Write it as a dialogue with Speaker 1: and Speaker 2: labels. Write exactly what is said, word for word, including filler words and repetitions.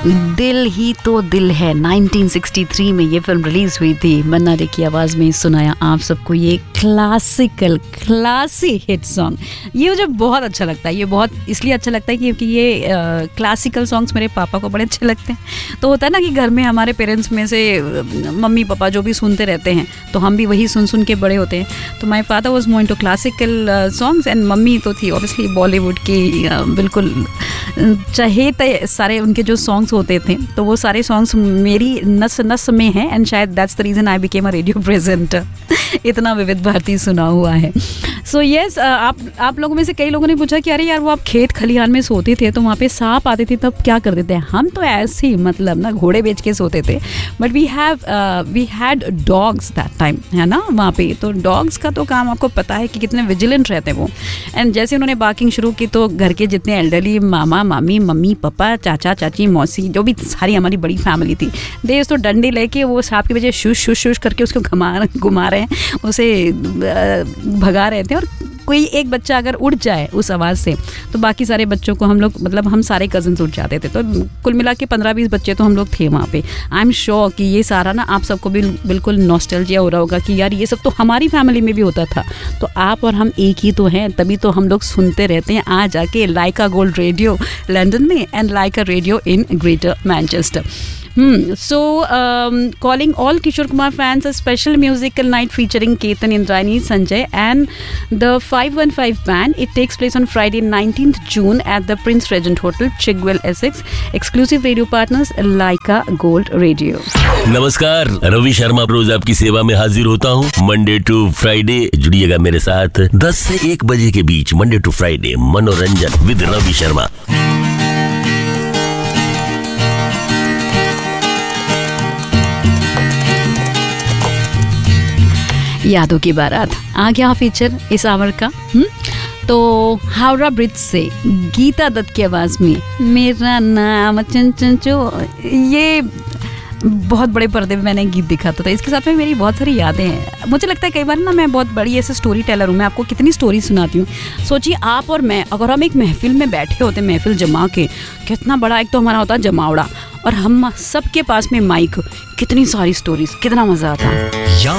Speaker 1: दिल ही तो दिल है नाइनटीन सिक्सटी थ्री में ये फिल्म रिलीज हुई थी। मन्ना डे की आवाज़ में सुनाया आप सबको ये क्लासिकल क्लासी हिट सॉन्ग। ये मुझे बहुत अच्छा लगता है। ये बहुत इसलिए अच्छा लगता है क्योंकि ये क्लासिकल सॉन्ग्स मेरे पापा को बड़े अच्छे लगते हैं। तो होता है ना कि घर में हमारे पेरेंट्स में से मम्मी पापा जो भी सुनते रहते हैं तो हम भी वही सुन सुन के बड़े होते हैं। तो my father was more into classical songs and mummy तो थी ऑब्वियसली बॉलीवुड की uh, बिल्कुल चहेते सारे उनके जो सॉन्ग्स होते थे। तो वो सारे सॉन्ग्स मेरी नस नस में हैं एंड शायद that's the reason I became a radio presenter. इतना विविध भारती सुना हुआ है। सो so येस yes, आप आप लोगों में से कई लोगों ने पूछा कि अरे यार वो आप खेत खलिहान में सोते थे तो वहाँ पे सांप आते थे तब क्या करते थे। हम तो ऐसे ही मतलब ना घोड़े बेच के सोते थे। But we have we had dogs that time, है ना वहाँ पे। तो डॉग्स का तो काम आपको पता है कि कितने विजिलेंट रहते हैं वो। एंड जैसे उन्होंने बार्किंग शुरू की तो घर के जितने एल्डरली मामा मामी मम्मी पापा चाचा चाची मौसी जो भी सारी हमारी बड़ी फैमिली थी, दे तो डंडे लेके वो सांप की वजह शुश शुश शुश करके उसको घुमा घुमा रहे हैं, उसे भगा रहे थे। और कोई एक बच्चा अगर उड़ जाए उस आवाज़ से तो बाकी सारे बच्चों को हम लोग मतलब हम सारे कज़न्स उड़ जाते थे। तो कुल मिला के पंद्रह बीस बच्चे तो हम लोग थे वहाँ पे। आई एम श्योर कि ये सारा ना आप सबको भी बिल्कुल नॉस्टैल्जिया हो रहा होगा कि यार ये सब तो हमारी फैमिली में भी होता था। तो आप और हम एक ही तो हैं, तभी तो हम लोग सुनते रहते हैं आ जाके लाइका गोल्ड रेडियो लंदन में and Lyca radio in greater Manchester. Hmm. So, um, calling all Kishore Kumar fans a special musical night featuring Ketan Indrani, Sanjay and the five one five band. It takes place on Friday nineteenth June at the Prince Regent Hotel, Chigwell, Essex. Exclusive radio partners, Laika Gold Radio.
Speaker 2: नमस्कार, रवि शर्मा रोज आपकी सेवा में हाजिर होता हूँ। Monday to Friday जुड़िएगा मेरे साथ दस से एक बजे के बीच। मंडे टू फ्राइडे मनोरंजन विद रवि शर्मा।
Speaker 1: यादों की बारात आ गया फीचर इस आवर का। हुँ? तो हावड़ा ब्रिज से गीता दत्त की आवाज़ में मेरा नाम चंचो, ये बहुत बड़े पर्दे में मैंने गीत दिखा था। इसके साथ में मेरी बहुत सारी यादें हैं। मुझे लगता है कई बार ना मैं बहुत बड़ी ऐसे स्टोरी टेलर हूँ। मैं आपको कितनी स्टोरी सुनाती हूँ। सोचिए आप और मैं अगर हम एक महफिल में बैठे होते, महफिल जमा के, कितना बड़ा एक तो हमारा होता जमावड़ा और हम सबके पास में माइक, कितनी सारी स्टोरीज, कितना मज़ा आता।